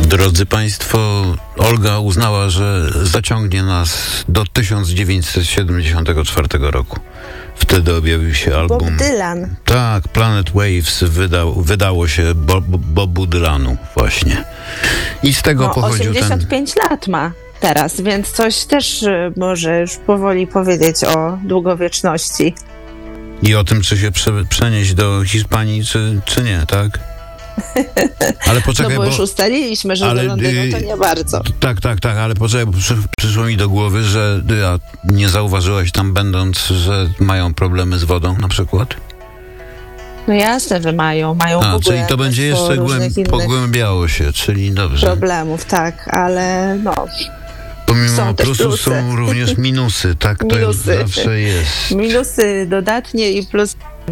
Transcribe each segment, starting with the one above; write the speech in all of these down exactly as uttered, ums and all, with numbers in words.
Drodzy Państwo, Olga uznała, że zaciągnie nas do tysiąc dziewięćset siedemdziesiątego czwartego roku. Wtedy objawił się album... Bob Dylan. Tak, Planet Waves wydał, wydało się Bob, Bobu Dylanu właśnie. I z tego no, pochodził osiemdziesiąt pięć ten... lat ma teraz, więc coś też y, może już powoli powiedzieć o długowieczności. I o tym, czy się prze, przenieść do Hiszpanii, czy, czy nie, tak? Ale poczekaj, no bo, bo już ustaliliśmy, że ale, do Londynu to nie bardzo. Tak, tak, tak, ale poczekaj, bo przy, przyszło mi do głowy, że a nie zauważyłaś tam będąc, że mają problemy z wodą na przykład? No jasne, że mają. Mają A, w ogóle czyli to będzie jeszcze głęb, pogłębiało się, czyli dobrze. Problemów, tak, ale no... Pomimo są plusów są również minusy, tak to minusy. zawsze jest. Minusy dodatnie i plus...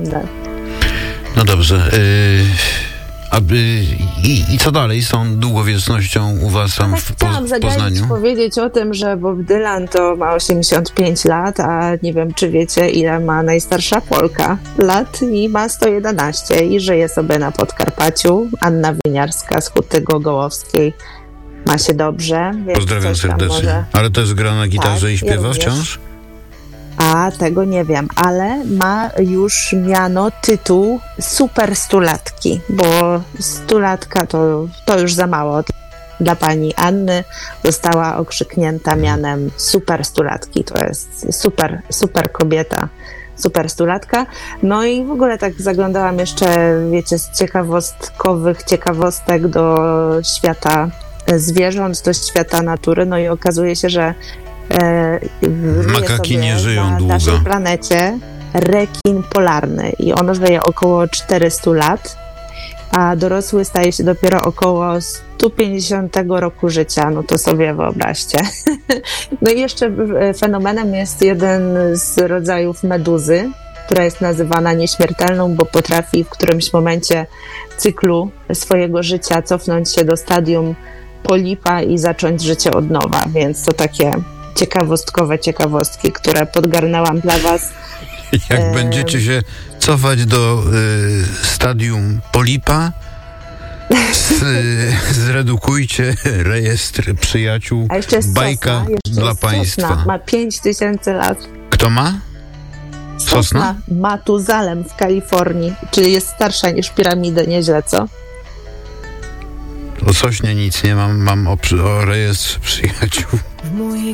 No dobrze. Yy, aby, i, I co dalej z tą długowiecznością u was tam tak w po, chciałam Poznaniu? powiedzieć o tym, że Bob Dylan to ma osiemdziesiąt pięć lat, a nie wiem, czy wiecie, ile ma najstarsza Polka lat i ma sto jedenaście i żyje sobie na Podkarpaciu. Anna Winiarska z Huty Gogołowskiej ma się dobrze. Pozdrawiam serdecznie. Może... Ale też gra na gitarze tak, i śpiewa wciąż? A, tego nie wiem, ale ma już miano tytuł super stulatki, bo stulatka to, to już za mało dla pani Anny. Została okrzyknięta mianem super stulatki. To jest super, super kobieta, super stulatka. No i w ogóle tak zaglądałam jeszcze, wiecie, z ciekawostkowych ciekawostek do świata zwierząt, do świata natury. No i okazuje się, że E, makaki nie żyją na długo. Na naszej planecie rekin polarny i on żyje około czterysta lat, a dorosły staje się dopiero około sto pięćdziesiątego roku życia. No to sobie wyobraźcie. No i jeszcze fenomenem jest jeden z rodzajów meduzy, która jest nazywana nieśmiertelną, bo potrafi w którymś momencie cyklu swojego życia cofnąć się do stadium polipa i zacząć życie od nowa, więc to takie ciekawostkowe ciekawostki, które podgarnęłam dla was. Jak e... będziecie się cofać do y, stadium polipa, z, y, zredukujcie rejestr przyjaciół. A jeszcze jest bajka sosna, jeszcze dla jest państwa. Sosna. Ma pięć tysięcy lat. Kto ma? Sosna? Sosna Matuzalem w Kalifornii, czyli jest starsza niż piramidy, nieźle, co? O sośnie nic nie mam, mam o, o rejestrze przyjaciół. W mojej